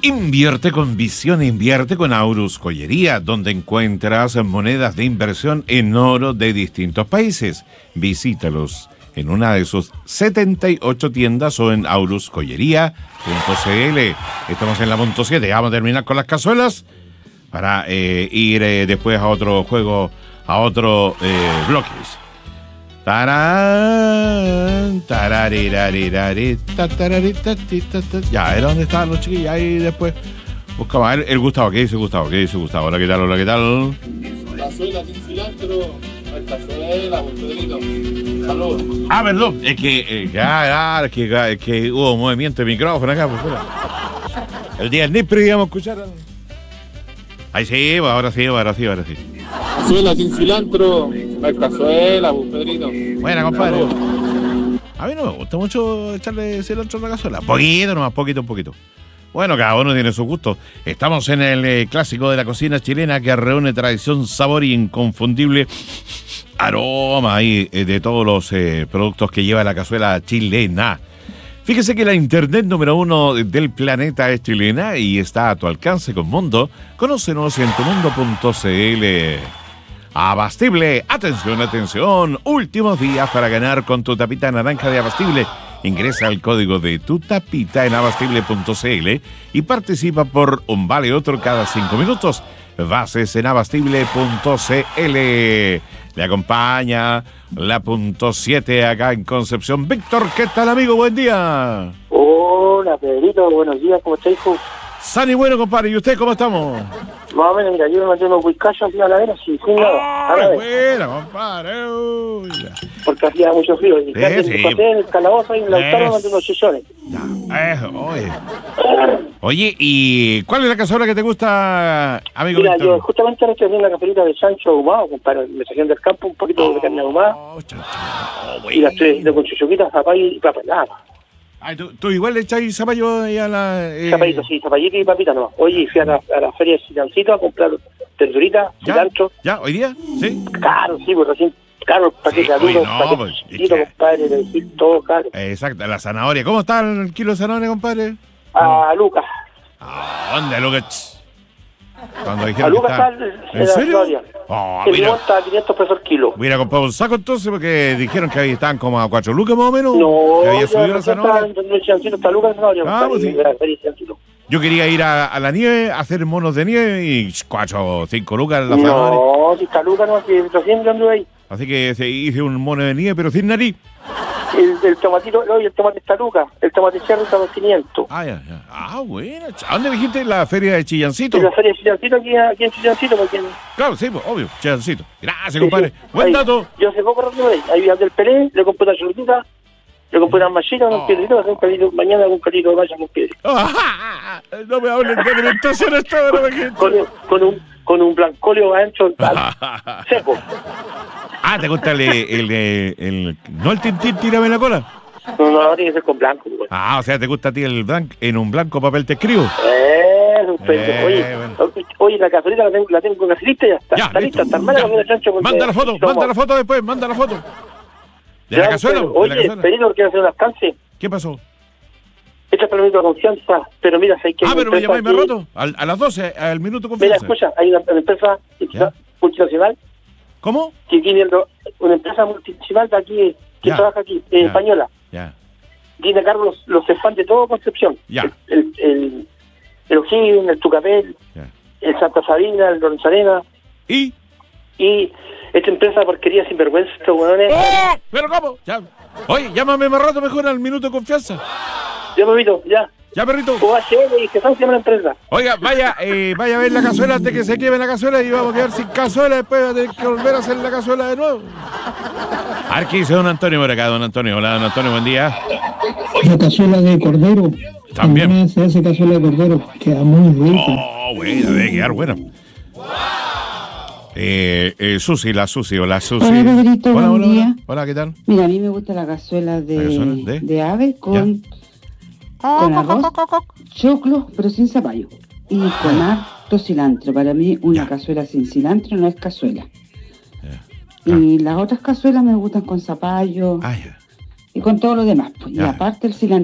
Invierte con visión, invierte con Aurus Joyería, donde encuentras monedas de inversión en oro de distintos países. Visítalos en una de sus 78 tiendas o en aurusjoyería.cl. Estamos en la punto 7. Vamos a terminar con las cazuelas para ir después a otro juego, a otro bloques. Tarán, tararirarirari, ya, era donde estaban los chiquillos. Ahí después buscaba el Gustavo. ¿Qué dice Gustavo? Hola, ¿qué tal? Hola, ¿qué tal? Cazuela sin cilantro, cazuela, Pedrito. Saludos. Ah, perdón, es que hubo movimiento de micrófono acá, pues, el día del NIPRI íbamos a escuchar. Ahí sí, ahora sí. Cazuela sin cilantro, cazuela, Pedrito. Buena, compadre. A mí no me gusta mucho echarle cilantro a la cazuela. Poquito. Bueno, cada uno tiene su gusto. Estamos en el clásico de la cocina chilena que reúne tradición, sabor y inconfundible aroma ahí de todos los productos que lleva la cazuela chilena. Fíjese que la internet número 1 del planeta es chilena y está a tu alcance con Mundo. Conócenos en tumundo.cl. Abastible, atención, últimos días para ganar con tu tapita naranja de Abastible. Ingresa al código de tu tapita en abastible.cl y participa por un vale otro cada 5 minutos. Bases en abastible.cl. Le acompaña la punto 7 acá en Concepción. Víctor, ¿qué tal, amigo? Buen día. Hola, Pedrito, buenos días, ¿cómo está, hijo? Sani, bueno, compadre, ¿y usted cómo estamos? Más o menos, mira, yo me mandé unos whiskachos aquí a la vera, sin nada. ¡Ay, buena, compadre! Uy. Porque hacía mucho frío. Y sí. Pasé en el calabozo y en la autónoma mandé unos chichones. Oye, ¿y cuál es la cazuela que te gusta, amigo? Mira, Víctor? yo justamente ahora estoy haciendo una caperita de chancho ahumado, compadre. Me trajeron del campo un poquito de carne ahumada. Y la estoy haciendo con chuchuquitas, zapallo y papa. Nada. ¿Tú igual le echáis zapallo ahí a la...? Zapallito, sí, zapallito y papita no. Oye, fui a la feria de Silancito a comprar verduritas, cilantro. ¿Ya? ¿Hoy día? ¿Sí? Claro, sí, pues recién, caro, paquete adulto, paquete chiquito, compadre, le decís todo caro. Exacto, la zanahoria. ¿Cómo está el kilo de zanahoria, compadre? A Lucas. ¿A dónde, Lucas? Cuando A dijeron Lucas está ¿En serio? El limón está a 500 pesos el kilo. Mira, comprado un saco entonces porque dijeron que ahí estaban como a 4 lucas más o menos. No, que había subido la zanahoria. Está Lucas zanahoria. Pues sí. Yo quería ir a la nieve, a hacer monos de nieve y 4 o 5 lucas la zanahoria. No, si está Lucas, no, si recién ando ahí. Así que hice un mono de nieve, pero sin nariz. El tomatito, no, y el tomate está Lucas. El tomate cherry está a 500. Ya. Bueno. ¿A dónde dijiste? ¿La feria de Chillancito? En la feria de Chillancito, aquí en Chillancito, porque... Claro, sí, pues, obvio, Chillancito. Gracias, compadre. Buen dato. Yo hace poco rápido ahí vi del Pelé, le compré una chulutita, le compré unas machitas, unos piedritos, un calito, mañana un calito de malla con piedritos. No me hablen de alimentación esta hora, gente. Con un blancóleo adentro, seco. ¿Te gusta el no el tintín, tírame la cola? No, tiene que ser con blanco. Güey. O sea, ¿te gusta a ti en un blanco papel te escribo? Oye, la cazuelita la tengo con cacerita y ya está. Está lista, está armada con el chancho. Manda la foto después, manda la foto. ¿De la cazuela? Oye, Perito, quiero hacer un alcance. ¿Qué pasó? Esta es para el minuto de confianza, pero mira, hay que... pero me llamáis más rato, a las 12, al minuto de confianza. Mira, escucha, hay una empresa multinacional. ¿Cómo? Que tiene una empresa multinacional de aquí, que trabaja aquí, española. Tiene a cargo los CEFAM de todo Concepción. El O'Higgins, el Tucapel, el Santa Sabina, el Lorenzo. ¿Y esta empresa porquería sinvergüenza, estos hueones. ¿Pero cómo? Ya. Oye, llámame más rato mejor al minuto de confianza. Ya, perrito, ya. Ya, perrito. OHL y que se llama la empresa. Oiga, vaya a ver la cazuela antes que se queme la cazuela y vamos a quedar sin cazuela, después va a tener que volver a hacer la cazuela de nuevo. A ver qué dice don Antonio por acá, don Antonio. Hola, don Antonio, buen día. La cazuela de cordero. También. Se hace cazuela de cordero, queda muy rica. Buena, debe quedar buena. Susi. Hola, Pedrito, buen día. Hola, ¿qué tal? Mira, a mí me gusta la cazuela de ave con arroz, choclo, pero sin zapallo. Y con harto cilantro. Para mí, una cazuela sin cilantro no es cazuela. Y las otras cazuelas me gustan con zapallo y con todo lo demás. Pues. Y aparte el cilantro.